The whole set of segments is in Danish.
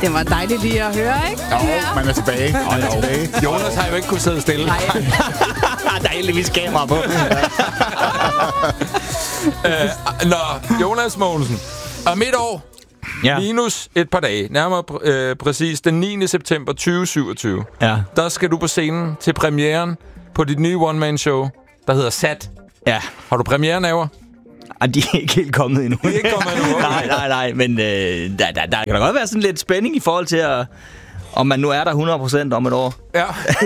Det var dejligt lige at høre, ikke? Jo, man er tilbage. Jonas har jo ikke kunnet sidde stille. Nej. Der er heldigvis kamera på. Jonas Mogensen. Om et år, minus et par dage, nærmere præcis den 9. september 2027, der skal du på scenen til premieren på dit nye one-man-show, der hedder Sat. Ja. Har du premieren over? De er ikke helt kommet endnu. De er ikke kommet endnu. Nej, men der kan da godt være sådan lidt spænding i forhold til, om man nu er der 100% om et år. Ja.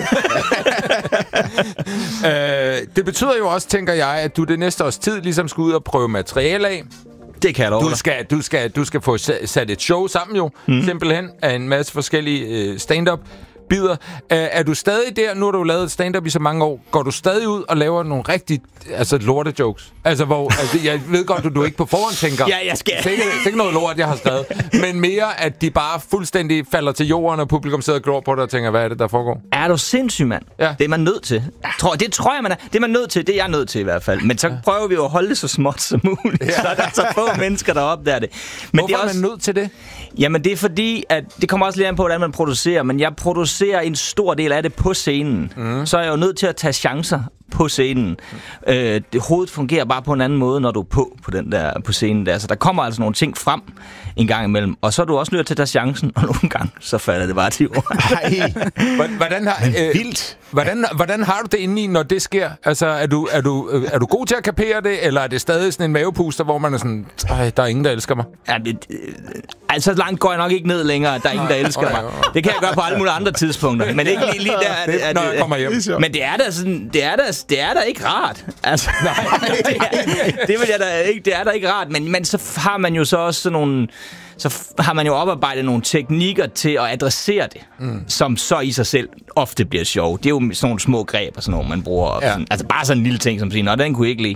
Det betyder jo også, tænker jeg, at du det næste års tid ligesom skal ud og prøve materiale af. Det kan jeg love Du skal få sat et show sammen jo, simpelthen, af en masse forskellige stand-up bider. Er du stadig der? Nu har du lavet stand-up i så mange år. Går du stadig ud og laver nogle rigtig lorte-jokes? Jeg ved godt, du ikke på forhånd tænker... Ja, jeg skal. Det er ikke noget lort, jeg har skrevet. Men mere, at de bare fuldstændig falder til jorden, og publikum sidder og glor på dig og tænker, hvad er det, der foregår? Er du sindssyg, mand? Ja. Det er man nødt til. Det tror jeg, man er. Det er man nødt til. Det er jeg nødt til i hvert fald. Men så prøver vi jo at holde det så småt som muligt. Ja. Så der er så få mennesker, der opdager det. Men hvorfor er man nødt til det? Jamen, det er fordi, at det kommer også lidt an på, hvordan man producerer. Men jeg producerer en stor del af det på scenen. Så er jeg jo nødt til at tage chancer på scenen. Hovedet fungerer bare på en anden måde, når du er på scenen der. Så der kommer altså nogle ting frem en gang imellem. Og så er du også nødt til at tage chancen, og nogle gange, så falder det bare til jorden. Hvordan har du det indeni, når det sker? Altså, er du god til at kapere det, eller er det stadig sådan en mavepuster, hvor man er sådan, der er ingen, der elsker mig? Ja, altså, langt går jeg nok ikke ned længere, der er ingen, der elsker mig. Det kan jeg gøre på alle mulige andre tidspunkter, men ikke lige der. Når jeg kommer hjem. Men det er da sådan, det er da ikke rart. Altså, det vil jeg da ikke. Det er da ikke rart, men så har man jo så også sådan nogle. Så har man jo oparbejdet nogle teknikker til at adressere det, som så i sig selv ofte bliver sjov. Det er jo sådan nogle små greb og sådan nogle, man bruger. Ja. Sådan, altså bare sådan en lille ting, som siger, nå, den kunne jeg ikke lide.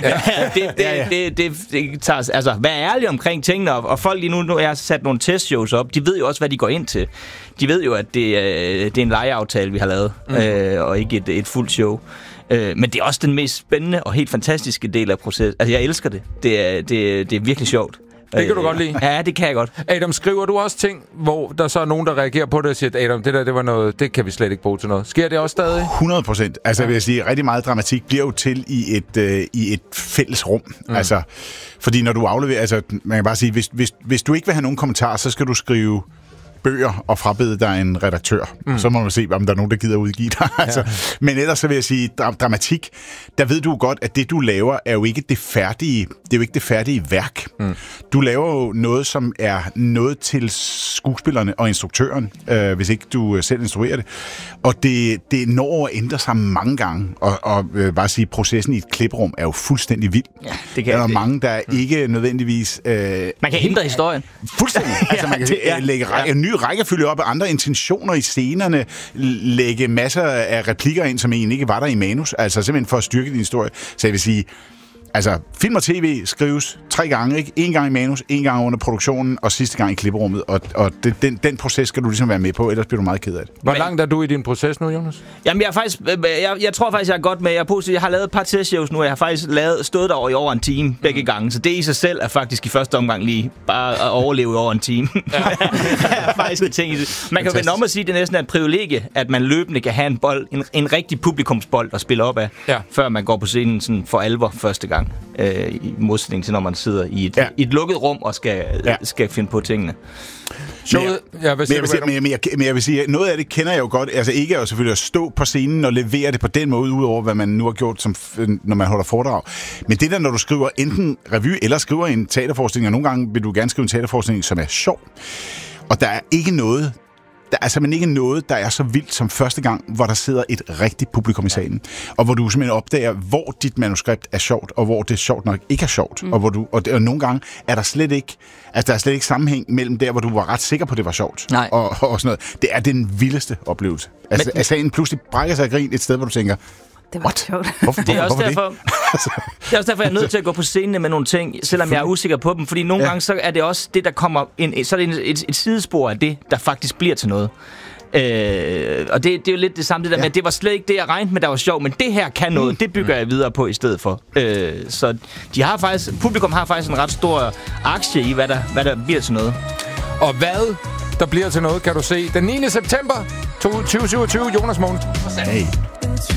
Ja. Det tager, altså, vær ærlig omkring tingene, og folk lige nu jeg har sat nogle testshows op, de ved jo også, hvad de går ind til. De ved jo, at det er en lejeaftale, vi har lavet, og ikke et fuldt show. Men det er også den mest spændende og helt fantastiske del af processen. Altså, jeg elsker det. Det er virkelig sjovt. Det kan du godt lide? Ja, det kan jeg godt. Adam, skriver du også ting, hvor der så er nogen, der reagerer på det og siger, Adam, det var noget, det kan vi slet ikke bruge til noget. Sker det også stadig? 100%. Altså, vil jeg sige, rigtig meget dramatik bliver jo til i et fælles rum. Altså, fordi når du afleverer, altså, man kan bare sige, hvis du ikke vil have nogen kommentarer, så skal du skrive bøger og frabede dig en redaktør. Så må man se, om der er nogen, der gider udgive dig. Altså. Men ellers så vil jeg sige, dramatik, der ved du godt, at det, du laver, er jo ikke det færdige, værk. Du laver jo noget, som er noget til skuespillerne og instruktøren, hvis ikke du selv instruerer det. Og det når at ændre sig mange gange. Og bare sige, processen i et klipperum er jo fuldstændig vild. Ja, det kan der er mange, der ikke nødvendigvis... man kan ændre historien. Fuldstændig. Altså, man kan lægge en ny rækkefølge op af andre intentioner i scenerne, lægge masser af replikker ind, som egentlig ikke var der i manus, altså simpelthen for at styrke din historie. Så jeg vil sige, altså film og tv skrives 3 gange, ikke? 1 gang i manus, 1 gang under produktionen, og sidste gang i klipperummet, og den proces skal du ligesom være med på, ellers bliver du meget ked af det. Hvor langt er du i din proces nu, Jonas? Jamen, jeg tror faktisk, jeg er godt med. Jeg har lavet et par testshows nu, og jeg har faktisk stået derovre i over en time begge gange, så det i sig selv er faktisk i første omgang lige bare at overleve i over en time. Ja. Faktisk en ting. Man kan vende om at sige, at det næsten er et privilegie, at man løbende kan have en bold, en rigtig publikumsbold at spille op af, før man går på scenen sådan for alvor første gang. I modsætning til, når man sidder i et lukket rum og skal finde på tingene. Men jeg vil sige, noget af det kender jeg jo godt. Altså ikke er jo selvfølgelig at stå på scenen og levere det på den måde, udover hvad man nu har gjort, når man holder foredrag. Men det der, når du skriver enten revy eller skriver en teaterforestilling, og nogle gange vil du gerne skrive en teaterforestilling, som er sjov. Og der er ikke noget... Der er simpelthen ikke noget, der er så vildt som første gang, hvor der sidder et rigtigt publikum i salen. Og hvor du simpelthen opdager, hvor dit manuskript er sjovt, og hvor det sjovt nok ikke er sjovt. Og nogle gange er der slet ikke sammenhæng mellem der, hvor du var ret sikker på, det var sjovt. Og sådan noget. Det er den vildeste oplevelse. Altså, at salen pludselig brækker sig af grin et sted, hvor du tænker, det var sjovt. Det er også derfor, jeg er nødt til at gå på scenen med nogle ting, selvom jeg er usikker på dem. Fordi nogle gange, så er det også det, der kommer ind. Så er det et sidespor af det, der faktisk bliver til noget. Og det er jo lidt det samme, det der med, at det var slet ikke det, jeg regnede med, der var sjovt, men det her kan noget, det bygger jeg videre på i stedet for. Så publikum har faktisk en ret stor aktie i, hvad der bliver til noget. Og hvad der bliver til noget, kan du se. Den 9. september 2027, Jonas Mogensen. Hey.